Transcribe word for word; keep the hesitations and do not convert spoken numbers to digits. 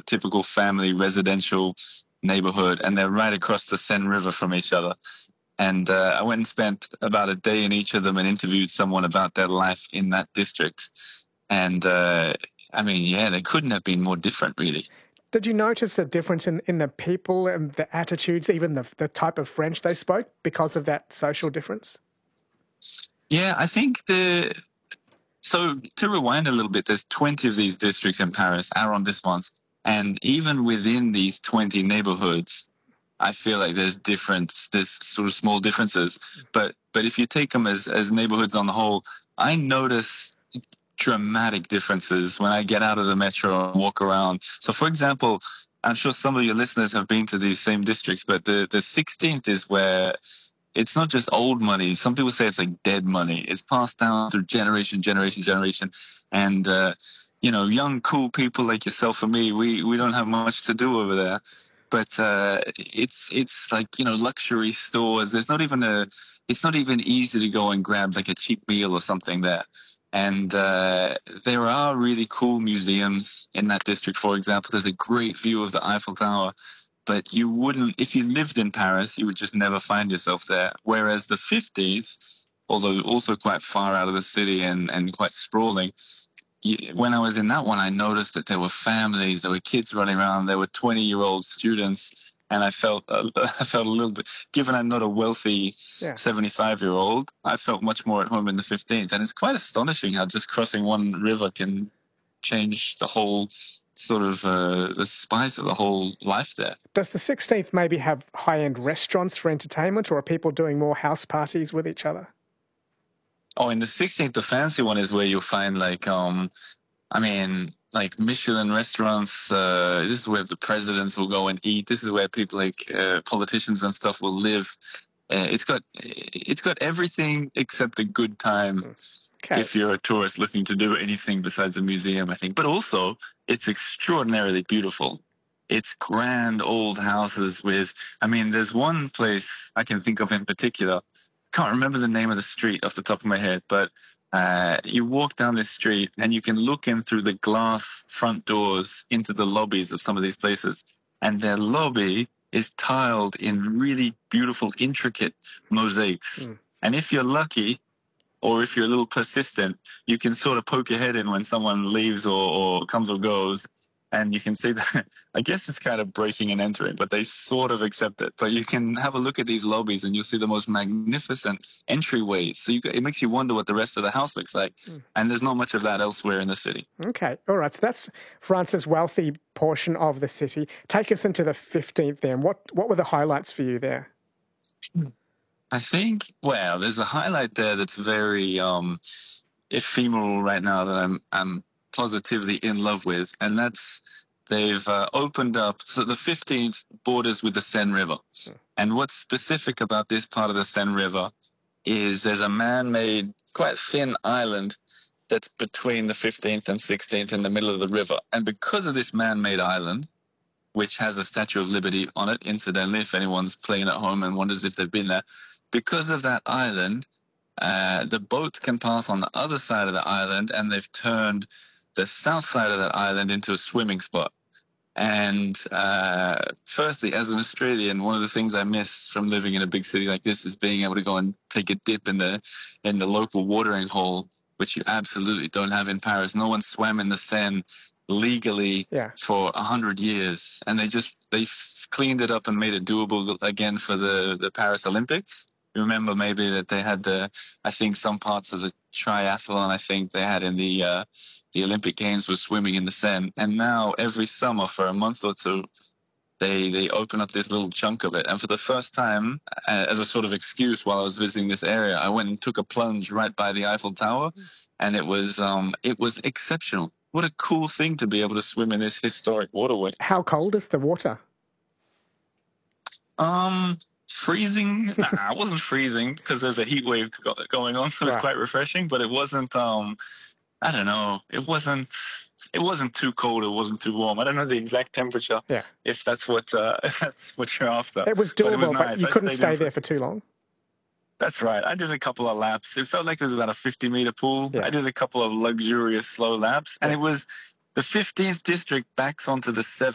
typical family residential neighborhood, and they're right across the Seine River from each other. And uh, I went and spent about a day in each of them and interviewed someone about their life in that district. And uh, I mean, yeah, they couldn't have been more different, really. Did you notice a difference in, in the people and the attitudes, even the, the type of French they spoke because of that social difference? Yeah, I think the... So to rewind a little bit, there's twenty of these districts in Paris, arrondissements, and even within these twenty neighborhoods, I feel like there's different, there's sort of small differences. But but if you take them as, as neighborhoods on the whole, I notice dramatic differences when I get out of the metro and walk around. So, for example, I'm sure some of your listeners have been to these same districts, but the, the sixteenth is where it's not just old money. Some people say it's like dead money. It's passed down through generation, generation, generation. And, uh, you know, young, cool people like yourself and me, we, we don't have much to do over there. But uh, it's it's like, you know, luxury stores. There's not even a, it's not even easy to go and grab like a cheap meal or something there. And uh, there are really cool museums in that district. For example, there's a great view of the Eiffel Tower. But you wouldn't, if you lived in Paris, you would just never find yourself there. Whereas the fifties, although also quite far out of the city and, and quite sprawling, when I was in that one, I noticed that there were families, there were kids running around, there were twenty-year-old students, and I felt uh, I felt a little bit, given I'm not a wealthy seventy-five-year-old, I felt much more at home in the fifteenth. And it's quite astonishing how just crossing one river can change the whole sort of uh, the spice of the whole life there. Does the sixteenth maybe have high-end restaurants for entertainment, or are people doing more house parties with each other? Oh, in the sixteenth, the fancy one is where you'll find like, um, I mean, like Michelin restaurants. Uh, this is where the presidents will go and eat. This is where people like uh, politicians and stuff will live. Uh, it's got it's got everything except a good time. Okay. If you're a tourist looking to do anything besides a museum, I think. But also, it's extraordinarily beautiful. It's grand old houses with, I mean, there's one place I can think of in particular. Can't remember the name of the street off the top of my head, but uh, you walk down this street and you can look in through the glass front doors into the lobbies of some of these places. And their lobby is tiled in really beautiful, intricate mosaics. Mm. And if you're lucky, or if you're a little persistent, you can sort of poke your head in when someone leaves or, or comes or goes, and you can see that. I guess it's kind of breaking and entering, but they sort of accept it. But you can have a look at these lobbies, and you'll see the most magnificent entryways. So you, it makes you wonder what the rest of the house looks like. Mm. And there's not much of that elsewhere in the city. Okay, all right. So that's France's wealthy portion of the city. Take us into the fifteenth then. What, what were the highlights for you there? I think, well, there's a highlight there that's very um, ephemeral right now that I'm I'm positively in love with, and that's they've uh, opened up. So the fifteenth borders with the Seine River, sure. And what's specific about this part of the Seine River is there's a man-made, quite thin island that's between the fifteenth and sixteenth in the middle of the river, and because of this man-made island, which has a Statue of Liberty on it, incidentally, if anyone's playing at home and wonders if they've been there. Because of that island, uh, the boats can pass on the other side of the island, and they've turned the south side of that island into a swimming spot. And uh, firstly, as an Australian, one of the things I miss from living in a big city like this is being able to go and take a dip in the in the local watering hole, which you absolutely don't have in Paris. No one swam in the Seine legally yeah. for a hundred years, and they just they cleaned it up and made it doable again for the the Paris Olympics. You remember maybe that they had the I think some parts of the triathlon I think they had in the uh, the Olympic Games was swimming in the Seine, and now every summer for a month or two they they open up this little chunk of it, and for the first time, uh, as a sort of excuse while I was visiting this area, I went and took a plunge right by the Eiffel Tower, and it was um it was exceptional. What a cool thing to be able to swim in this historic waterway. How cold is the water? Um, freezing? Nah, it wasn't freezing because there's a heat wave go- going on, so it's right. quite refreshing. But it wasn't. Um, I don't know. It wasn't. It wasn't too cold. It wasn't too warm. I don't know the exact temperature. Yeah. If that's what uh, if that's what you're after. It was doable, but, it was nice. but you I couldn't stay there for too long. That's right. I did a couple of laps. It felt like it was about a fifty meter pool. Yeah. I did a couple of luxurious slow laps, and yeah. it was the fifteenth district backs onto the seventh.